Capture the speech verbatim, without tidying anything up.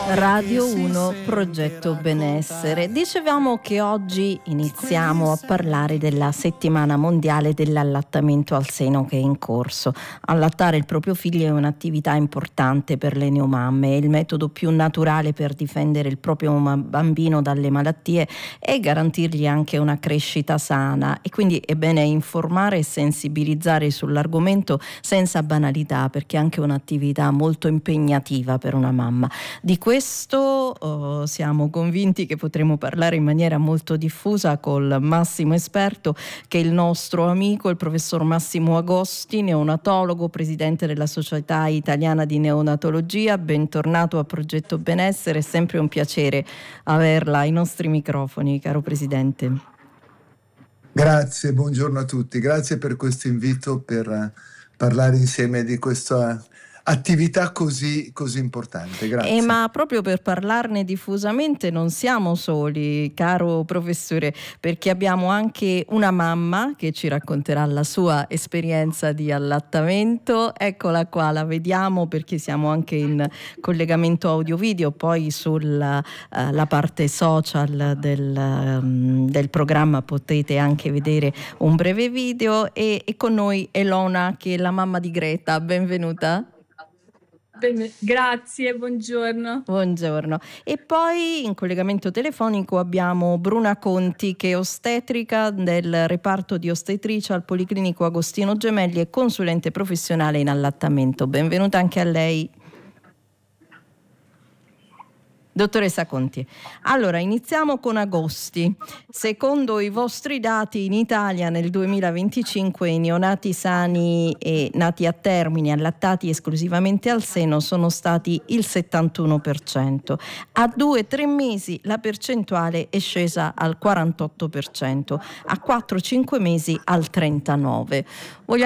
Radio uno Progetto Benessere. Dicevamo che oggi iniziamo a parlare della settimana mondiale dell'allattamento al seno che è in corso. Allattare il proprio figlio è un'attività importante per le neomamme, è il metodo più naturale per difendere il proprio bambino dalle malattie e garantirgli anche una crescita sana, e quindi è bene informare e sensibilizzare sull'argomento senza banalità, perché è anche un'attività molto impegnativa per una mamma. Di questo oh, siamo convinti che potremo parlare in maniera molto diffusa col massimo esperto, che è il nostro amico, il professor Massimo Agosti, neonatologo, presidente della Società Italiana di Neonatologia. Bentornato a Progetto Benessere, è sempre un piacere averla ai nostri microfoni, caro presidente. Grazie, buongiorno a tutti, grazie per questo invito per parlare insieme di questa attività così, così importante. Grazie. Eh, ma proprio per parlarne diffusamente non siamo soli, caro professore, perché abbiamo anche una mamma che ci racconterà la sua esperienza di allattamento. Eccola qua, la vediamo perché siamo anche in collegamento audio-video, poi sulla uh, la parte social del, um, del programma potete anche vedere un breve video, e, e con noi Elona, che è la mamma di Greta. Benvenuta. Bene, grazie, buongiorno. Buongiorno. E poi in collegamento telefonico abbiamo Bruna Conti, che è ostetrica del reparto di ostetricia al Policlinico Agostino Gemelli e consulente professionale in allattamento. Benvenuta anche a lei. Dottoressa Conti, allora iniziamo con Agosti. Secondo i vostri dati, in Italia nel duemilaventicinque i neonati sani e nati a termine allattati esclusivamente al seno sono stati il settantuno per cento. A due tre mesi la percentuale è scesa al quarantotto per cento, a quattro cinque mesi al trentanove per cento.